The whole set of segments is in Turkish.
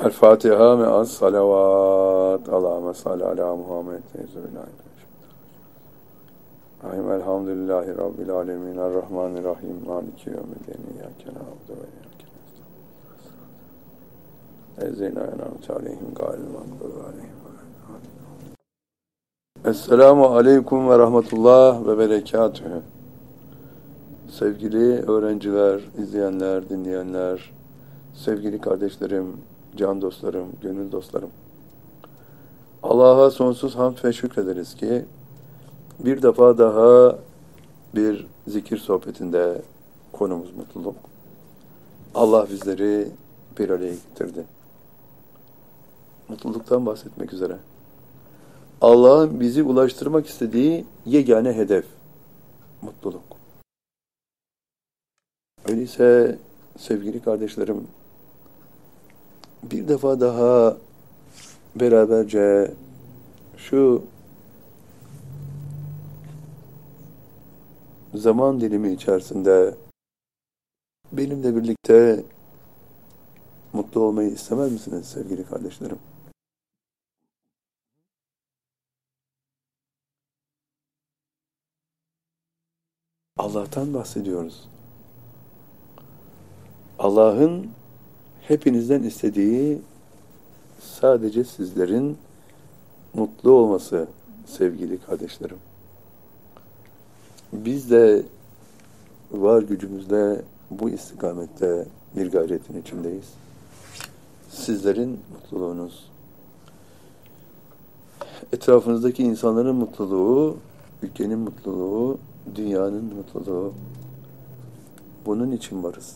El Fatiha me'as salavat. Allahümme salli ala Muhammed. Rahim elhamdülillahi Rabbil alemin. Errahmanirrahim. Maliki yevmiddin. İyyâke na'budu ve iyyâke nestaîn. Ezzeyna en'amte aleyhim gâyril mağdûbi aleyhim. Esselamu aleyküm ve rahmetullah ve berekatühü. Sevgili öğrenciler, izleyenler, dinleyenler, sevgili kardeşlerim, can dostlarım, gönül dostlarım. Allah'a sonsuz hamd ve şükrederiz ki bir defa daha bir zikir sohbetinde konumuz mutluluk. Allah bizleri bir araya getirdi. Mutluluktan bahsetmek üzere. Allah'ın bizi ulaştırmak istediği yegane hedef, mutluluk. Öyleyse sevgili kardeşlerim, bir defa daha beraberce şu zaman dilimi içerisinde benimle birlikte mutlu olmayı istemez misiniz sevgili kardeşlerim? Allah'tan bahsediyoruz. Allah'ın hepinizden istediği sadece sizlerin mutlu olması sevgili kardeşlerim. Biz de var gücümüzle bu istikamette bir gayretin içindeyiz. Sizlerin mutluluğunuz, etrafınızdaki insanların mutluluğu, ülkenin mutluluğu, dünyanın mutluluğu, bunun için varız.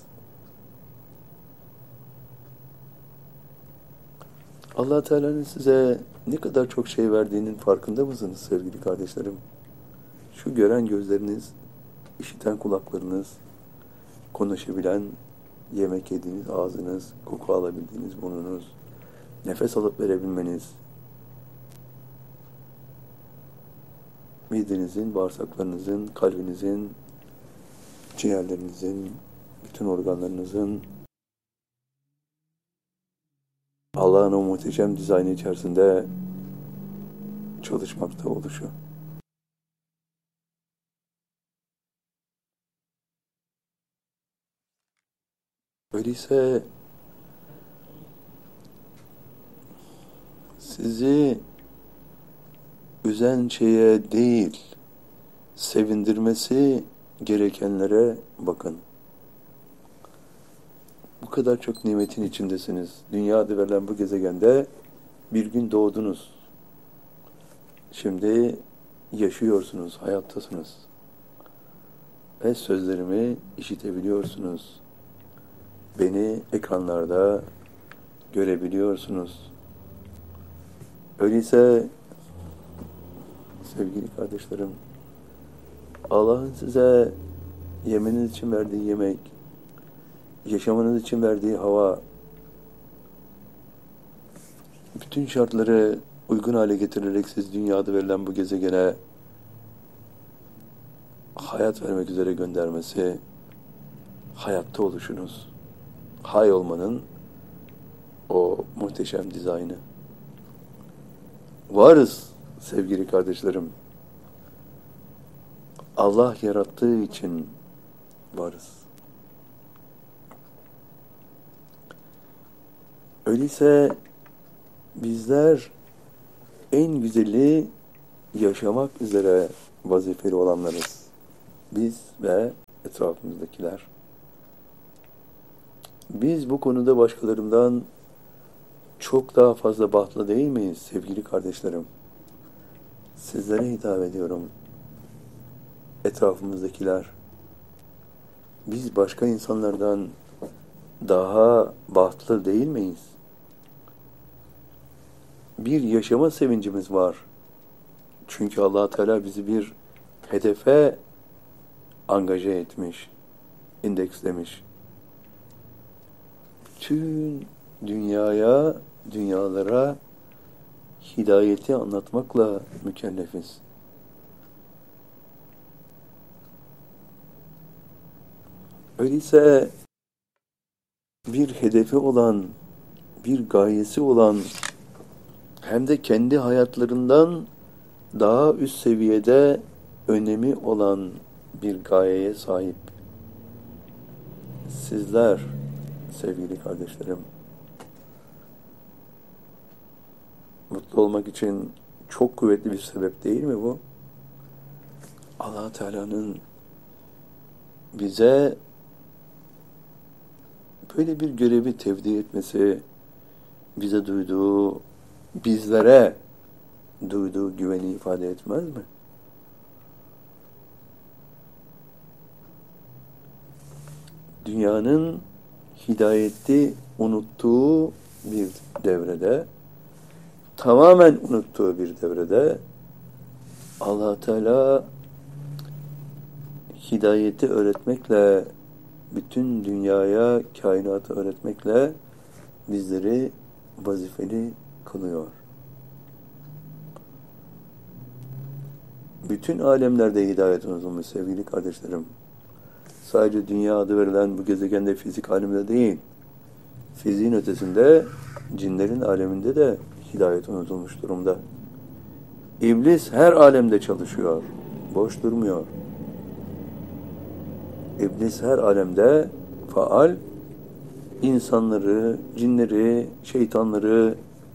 Allah Teala'nın size ne kadar çok şey verdiğinin farkında mısınız sevgili kardeşlerim? Şu gören gözleriniz, işiten kulaklarınız, konuşabilen, yemek yediğiniz ağzınız, koku alabildiğiniz burnunuz, nefes alıp verebilmeniz, midenizin, bağırsaklarınızın, kalbinizin, ciğerlerinizin, bütün organlarınızın Allah'ın o muhteşem dizaynı içerisinde çalışmakta oluşu. Öyleyse sizi üzen şeye değil, sevindirmesi gerekenlere bakın. Bu kadar çok nimetin içindesiniz. Dünya adı verilen bu gezegende bir gün doğdunuz. Şimdi yaşıyorsunuz, hayattasınız. Ve sözlerimi işitebiliyorsunuz. Beni ekranlarda görebiliyorsunuz. Öyleyse sevgili kardeşlerim, Allah'ın size yemeniz için verdiği yemek, yaşamanız için verdiği hava, bütün şartları uygun hale getirerek siz dünyada verilen bu gezegene hayat vermek üzere göndermesi, hayatta oluşunuz, hay olmanın o muhteşem dizaynı. Varız sevgili kardeşlerim. Allah yarattığı için varız. Öyleyse bizler en güzeli yaşamak üzere vazifeli olanlarız. Biz ve etrafımızdakiler. Biz bu konuda başkalarından çok daha fazla bahtlı değil miyiz sevgili kardeşlerim? Sizlere hitap ediyorum. Etrafımızdakiler. Biz başka insanlardan daha bahtlı değil miyiz? Bir yaşama sevincimiz var. Çünkü Allah Teala bizi bir hedefe angaje etmiş, indekslemiş. Bütün dünyaya, dünyalara hidayeti anlatmakla mükellefiz. Öyleyse bir hedefi olan bir gayesi olan hem de kendi hayatlarından daha üst seviyede önemi olan bir gayeye sahip. Sizler sevgili kardeşlerim, mutlu olmak için çok kuvvetli bir sebep değil mi bu? Allah Teala'nın bize böyle bir görevi tevdi etmesi, bize duyduğu, bizlere duyduğu güveni ifade etmez mi? Dünyanın hidayeti unuttuğu bir devrede, tamamen unuttuğu bir devrede Allah Teala hidayeti öğretmekle, bütün dünyaya, kainatı öğretmekle bizleri vazifeli kılıyor. Bütün alemlerde hidayet unutulmuş sevgili kardeşlerim. Sadece dünya adı verilen bu gezegende fizik aleminde değil, fiziğin ötesinde, cinlerin aleminde de hidayet unutulmuş durumda. İblis her alemde çalışıyor, boş durmuyor. İblis her alemde faal, insanları, cinleri, şeytanları,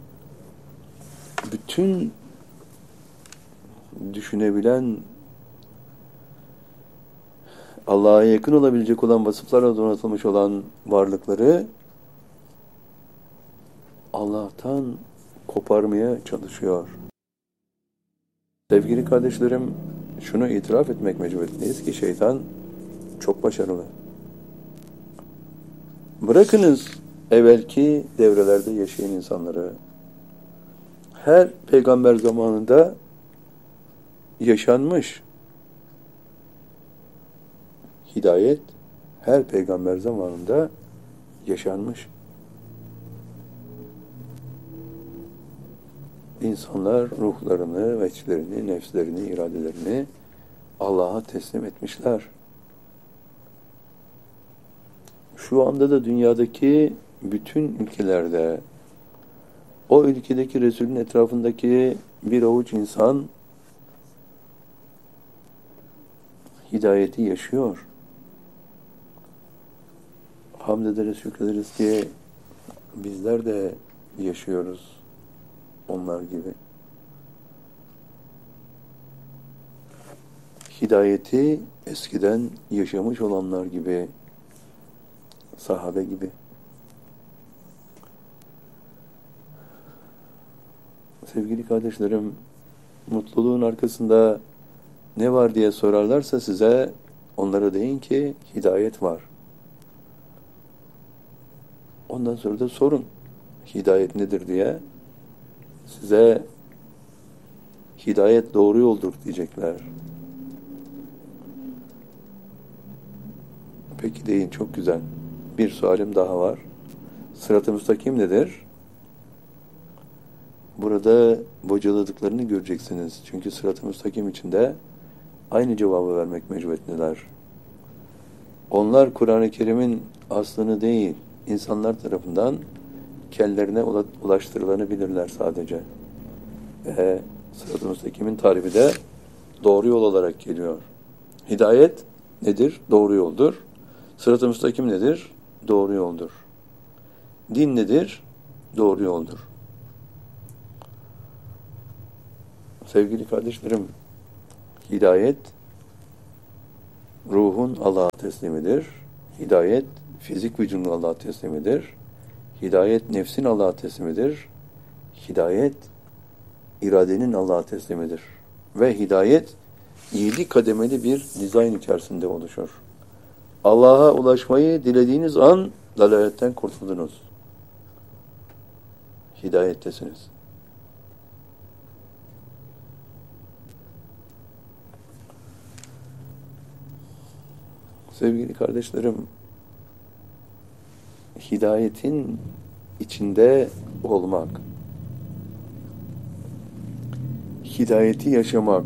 bütün düşünebilen, Allah'a yakın olabilecek olan vasıflarla donatılmış olan varlıkları Allah'tan koparmaya çalışıyor. Sevgili kardeşlerim, şunu itiraf etmek mecburiyetindeyiz ki şeytan çok başarılı. Bırakınız evvelki devrelerde yaşayan insanları, her peygamber zamanında yaşanmış hidayet, her peygamber zamanında yaşanmış. İnsanlar ruhlarını, veçlerini, nefslerini, iradelerini Allah'a teslim etmişler. Şu anda da dünyadaki bütün ülkelerde o ülkedeki Resul'ün etrafındaki bir avuç insan hidayeti yaşıyor. Hamd ederiz, şükrederiz ki bizler de yaşıyoruz onlar gibi. Hidayeti eskiden yaşamış olanlar gibi, sahabe gibi. Sevgili kardeşlerim, mutluluğun arkasında ne var diye sorarlarsa size, onlara deyin ki hidayet var. Ondan sonra da sorun, hidayet nedir diye. Size hidayet doğru yoldur diyecekler. Peki deyin, çok güzel. Bir sualim daha var. Sırat-ı müstakim nedir? Burada bocaladıklarını göreceksiniz. Çünkü sırat-ı müstakim içinde aynı cevabı vermek mecburiyetindeler. Onlar Kur'an-ı Kerim'in aslını değil, insanlar tarafından kendilerine ulaştırılanı bilirler sadece. Sırat-ı müstakimin tarifi de doğru yol olarak geliyor. Hidayet nedir? Doğru yoldur. Sırat-ı müstakim nedir? Doğru yoldur. Din nedir? Doğru yoldur. Sevgili kardeşlerim, hidayet ruhun Allah'a teslimidir. Hidayet fizik vücudun Allah'a teslimidir. Hidayet nefsin Allah'a teslimidir. Hidayet iradenin Allah'a teslimidir. Ve hidayet 7 kademeli bir dizayn içerisinde oluşur. Allah'a ulaşmayı dilediğiniz an dalaletten kurtuldunuz. Hidayettesiniz. Sevgili kardeşlerim, hidayetin içinde olmak, hidayeti yaşamak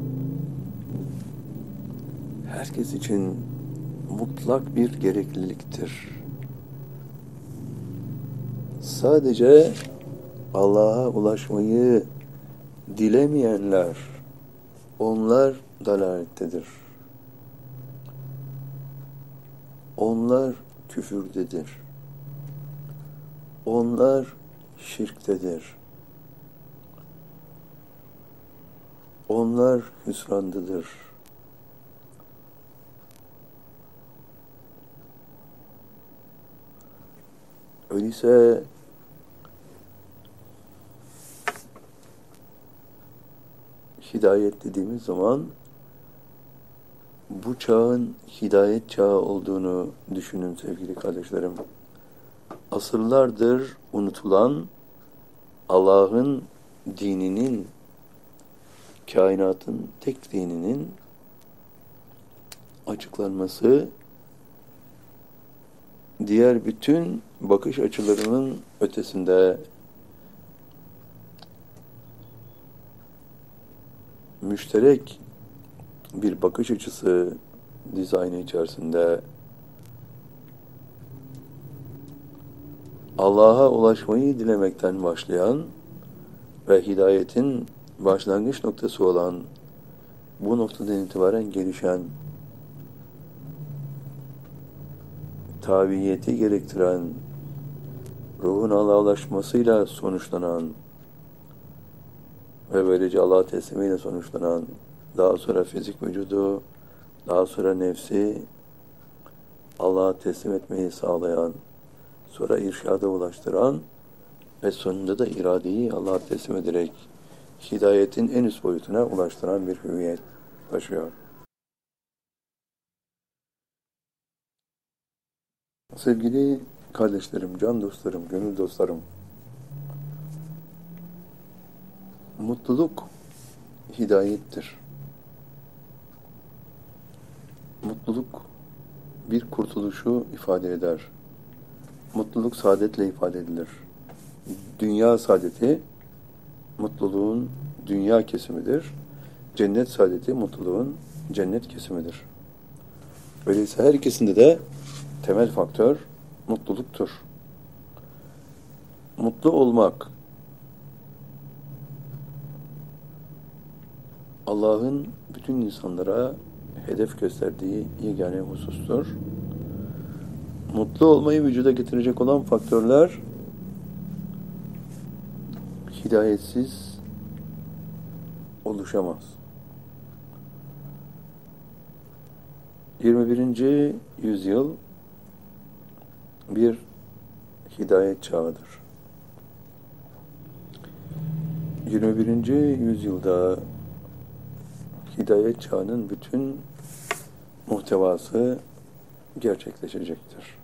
herkes için mutlak bir gerekliliktir. Sadece Allah'a ulaşmayı dilemeyenler, onlar dalalettedir. Onlar küfürdedir. Onlar şirktedir. Onlar hüsrandadır. Öyleyse hidayet dediğimiz zaman bu çağın hidayet çağı olduğunu düşünün sevgili kardeşlerim. Asırlardır unutulan Allah'ın dininin, kainatın tek dininin açıklanması, diğer bütün bakış açılarının ötesinde müşterek bir bakış açısı dizaynı içerisinde Allah'a ulaşmayı dilemekten başlayan ve hidayetin başlangıç noktası olan bu noktadan itibaren gelişen, tabiyeti gerektiren, ruhun Allah'a ulaşmasıyla sonuçlanan ve böylece Allah'a teslimiyle sonuçlanan, daha sonra fizik vücudu, daha sonra nefsi Allah'a teslim etmeyi sağlayan, sonra irşada ulaştıran ve sonunda da iradeyi Allah'a teslim ederek hidayetin en üst boyutuna ulaştıran bir hüviyet taşıyor. Sevgili kardeşlerim, can dostlarım, gönül dostlarım, mutluluk hidayettir. Mutluluk bir kurtuluşu ifade eder. Mutluluk saadetle ifade edilir. Dünya saadeti mutluluğun dünya kesimidir. Cennet saadeti mutluluğun cennet kesimidir. Öyleyse her ikisinde de temel faktör mutluluktur. Mutlu olmak Allah'ın bütün insanlara hedef gösterdiği yegane husustur. Mutlu olmayı vücuda getirecek olan faktörler hidayetsiz oluşamaz. 21. yüzyıl bir hidayet çağıdır. 21. yüzyılda hidayet çağının bütün muhtevası gerçekleşecektir.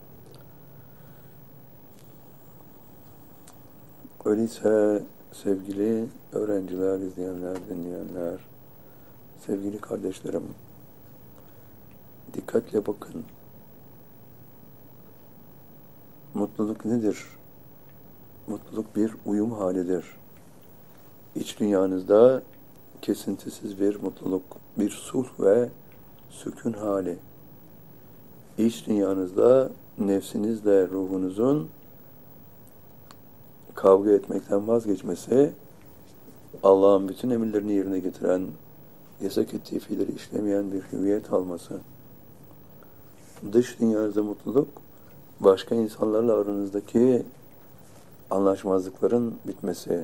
Öyleyse sevgili öğrenciler, izleyenler, dinleyenler, sevgili kardeşlerim, dikkatle bakın. Mutluluk nedir? Mutluluk bir uyum halidir. İç dünyanızda kesintisiz bir mutluluk, bir sulh ve sükun hali. İç dünyanızda nefsinizle ruhunuzun kavga etmekten vazgeçmesi, Allah'ın bütün emirlerini yerine getiren, yasak ettiği fiilleri işlemeyen bir hüviyet alması. Dış dünyanızda mutluluk, başka insanlarla aranızdaki anlaşmazlıkların bitmesi.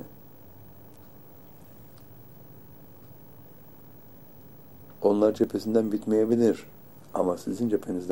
Onlar cephesinden bitmeyebilir ama sizin cephenizden